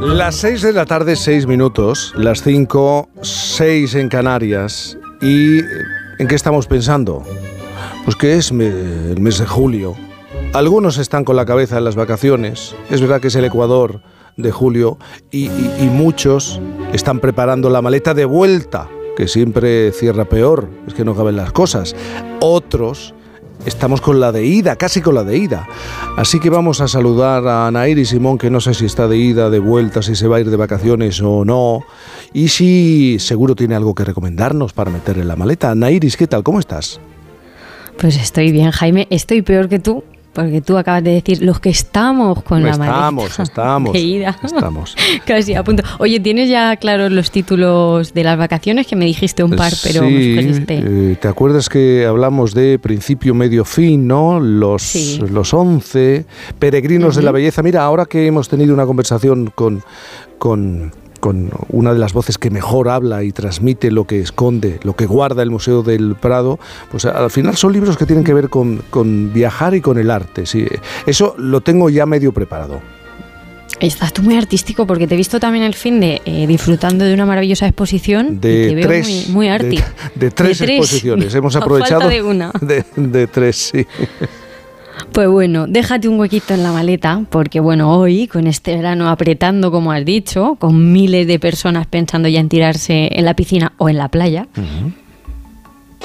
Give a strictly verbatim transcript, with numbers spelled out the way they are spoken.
Las seis de la tarde, seis minutos, las cinco, seis en Canarias. ¿Y en qué estamos pensando? Pues que es me, el mes de julio. Algunos están con la cabeza en las vacaciones. Es verdad que es el Ecuador de julio y, y, y muchos están preparando la maleta de vuelta, que siempre cierra peor, es que no caben las cosas. Otros estamos con la de ida, casi con la de ida. Así que vamos a saludar a Anaíri Simón, que no sé si está de ida, de vuelta, si se va a ir de vacaciones o no. Y si seguro tiene algo que recomendarnos para meter en la maleta. Anaíris, ¿qué tal? ¿Cómo estás? Pues estoy bien, Jaime. Estoy peor que tú, porque tú acabas de decir los que estamos con no la maleta. Estamos, estamos. De ida. Estamos. Casi a punto. Oye, ¿tienes ya claros los títulos de las vacaciones? Que me dijiste un par, pero sí, me escogiste. Eh, ¿te acuerdas que hablamos de principio, medio, fin, ¿no? Los, sí. los once peregrinos uh-huh. de la belleza. Mira, ahora que hemos tenido una conversación con... con con una de las voces que mejor habla y transmite lo que esconde, lo que guarda el Museo del Prado, pues al final son libros que tienen que ver con, con viajar y con el arte. Sí, eso lo tengo ya medio preparado. Estás tú muy artístico, porque te he visto también el fin de eh, disfrutando de una maravillosa exposición de y te veo tres, muy, muy arty. De, de, tres de tres exposiciones. Hemos aprovechado falta de una. De, de tres, sí. Pues bueno, déjate un huequito en la maleta, porque bueno, hoy, con este verano apretando, como has dicho, con miles de personas pensando ya en tirarse en la piscina o en la playa, uh-huh.